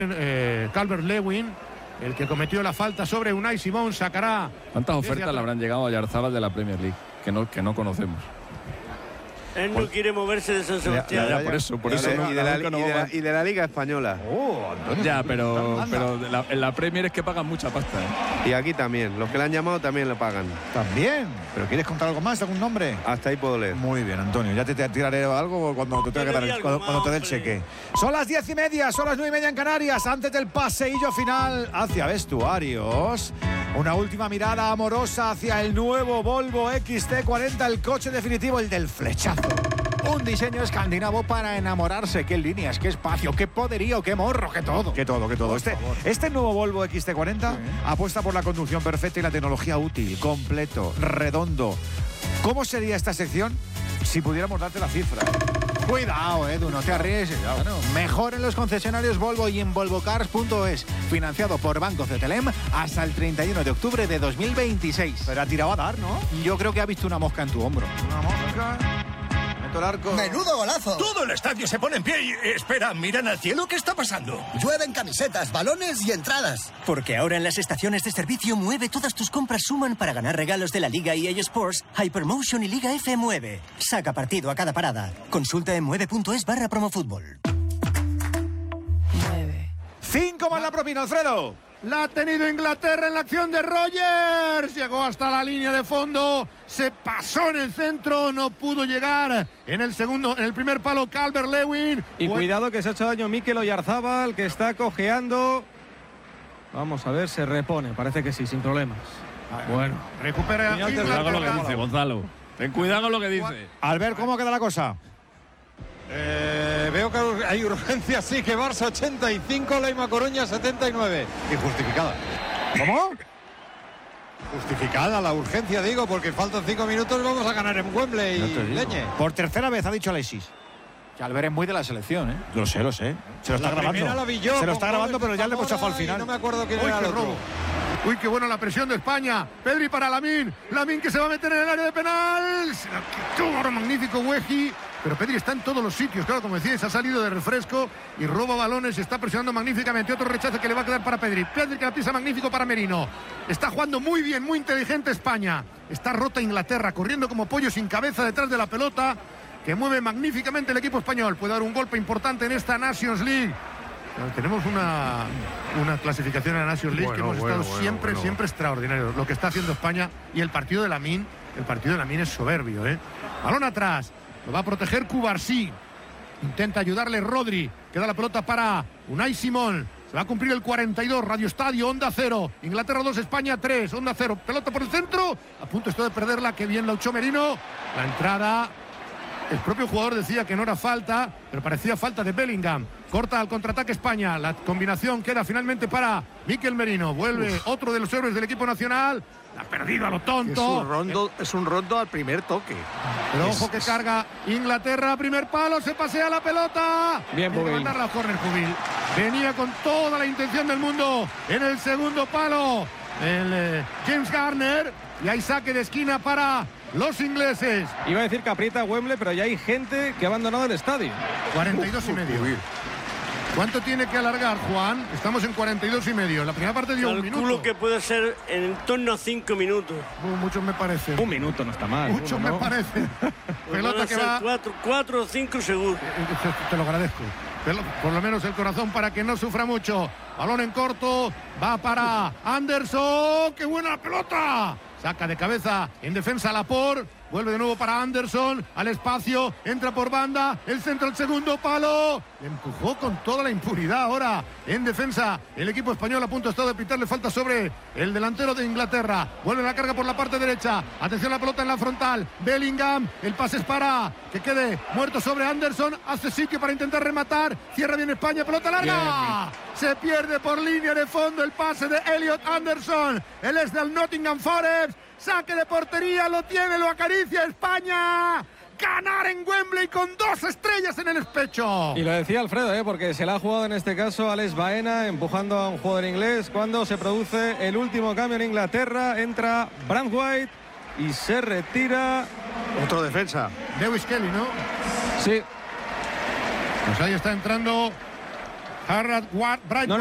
Calvert-Lewin, el que cometió la falta sobre Unai Simón, sacará. ¿Cuántas ofertas le habrán llegado a Oyarzabal de la Premier League que no conocemos? Él no quiere moverse de San Sebastián. Ya, por eso y de la Liga Española. Antonio, ya, pero en la Premier es que pagan mucha pasta, ¿eh? Y aquí también. Los que le han llamado también le pagan. También. ¿Pero quieres contar algo más? ¿Algún nombre? Hasta ahí puedo leer. Muy bien, Antonio. Ya te tiraré algo cuando te tenga que dar cuando te dé el cheque. Son las 10:30, son las 9:30 en Canarias. Antes del paseillo final hacia vestuarios. Una última mirada amorosa hacia el nuevo Volvo XC40, el coche definitivo, el del flechazo. Un diseño escandinavo para enamorarse. Qué líneas, qué espacio, qué poderío, qué morro, qué todo. Qué todo. Este nuevo Volvo XC40 apuesta por la conducción perfecta y la tecnología útil, completo, redondo. ¿Cómo sería esta sección si pudiéramos darte la cifra? Cuidado, Edu, no te arriesgues. Claro. Mejor en los concesionarios Volvo y en volvocars.es. Financiado por Banco Cetelem hasta el 31 de octubre de 2026. Pero ha tirado a dar, ¿no? Yo creo que ha visto una mosca en tu hombro. Una mosca. El arco. ¡Menudo golazo! Todo el estadio se pone en pie y... Espera, ¿miran al cielo? ¿Qué está pasando? Llueven camisetas, balones y entradas. Porque ahora en las estaciones de servicio Mueve todas tus compras suman para ganar regalos de la Liga EA Sports, Hypermotion y Liga F Mueve. Saca partido a cada parada. Consulta en mueve.es/promofútbol. 5 más la propina, Alfredo. La ha tenido Inglaterra en la acción de Rogers. Llegó hasta la línea de fondo. Se pasó en el centro. No pudo llegar en el primer palo Calvert-Lewin. Y cuidado que se ha hecho daño Mikel Oyarzabal, que está cojeando. Vamos a ver, se repone. Parece que sí, sin problemas. Bueno, recupera. Ten cuidado con lo que dice, Gonzalo. Ten cuidado con lo que dice. Albert, ¿cómo queda la cosa? Veo que hay urgencia, sí, que Barça 85, Laima Coruña 79. Injustificada. ¿Cómo? Justificada la urgencia, digo, porque faltan 5 minutos, vamos a ganar en Wembley, Leñe. Por tercera vez ha dicho Alexis. Que Albert es muy de la selección, ¿eh? Lo sé. Se lo está grabando. Se lo está grabando, pero ya le hemos chafado al final. No me acuerdo quién era el otro. Uy, qué buena la presión de España. Pedri para Lamine. Lamine que se va a meter en el área de penal. Se la quitó ahora, magnífico Weji. Pero Pedri está en todos los sitios. Claro, como decíais, ha salido de refresco y roba balones. Está presionando magníficamente. Otro rechazo que le va a quedar para Pedri. Pedri que la pisa magnífico para Merino. Está jugando muy bien, muy inteligente España. Está rota Inglaterra, corriendo como pollo sin cabeza detrás de la pelota, que mueve magníficamente el equipo español. Puede dar un golpe importante en esta Nations League. Tenemos una clasificación en la Nations League que hemos estado siempre extraordinarios. Lo que está haciendo España y el partido de Lamine es soberbio, ¿eh? Balón atrás, lo va a proteger Cubarsí. Intenta ayudarle Rodri, queda la pelota para Unai Simón. Se va a cumplir el 42, Radio Estadio, Onda 0. Inglaterra 2, España 3, Onda 0. Pelota por el centro, a punto esto de perderla, que bien la echó Merino. La entrada, el propio jugador decía que no era falta, pero parecía falta de Bellingham. Corta al contraataque España. La combinación queda finalmente para Mikel Merino. Vuelve otro de los héroes del equipo nacional. La ha perdido a lo tonto. Es un rondo al primer toque. Pero ojo que carga Inglaterra. Primer palo, se pasea la pelota. Bien, Tiene que mandarla a córner, Cubil. Venía con toda la intención del mundo en el segundo palo. James Garner. Y hay saque de esquina para los ingleses. Iba a decir que aprieta Wembley, pero ya hay gente que ha abandonado el estadio. 42 y medio. ¿Cuánto tiene que alargar, Juan? Estamos en 42 y medio. La primera parte dio un minuto. Calculo que puede ser en torno a 5 minutos. Muchos me parece. Un minuto no está mal. Muchos me parece. Pelota que va... 4 o 5 seguro. Te lo agradezco. Por lo menos el corazón para que no sufra mucho. Balón en corto. Va para Anderson. ¡Qué buena pelota! Saca de cabeza en defensa Laporte. Vuelve de nuevo para Anderson. Al espacio. Entra por banda. El centro, el segundo palo. Le empujó con toda la impunidad ahora. En defensa. El equipo español a punto está de pitarle falta sobre el delantero de Inglaterra. Vuelve la carga por la parte derecha. Atención a la pelota en la frontal. Bellingham. El pase es para que quede muerto sobre Anderson. Hace sitio para intentar rematar. Cierra bien España. Pelota larga. Bien. Se pierde por línea de fondo el pase de Elliot Anderson. Él es del Nottingham Forest. Saque de portería, lo tiene, lo acaricia España. Ganar en Wembley con 2 estrellas en el pecho. Y lo decía Alfredo, porque se la ha jugado en este caso Alex Baena, empujando a un jugador inglés. Cuando se produce el último cambio en Inglaterra, entra Branthwaite y se retira. Otro defensa. Lewis Kelly, ¿no? Sí. Pues ahí está entrando Harrod, Ward, Bright.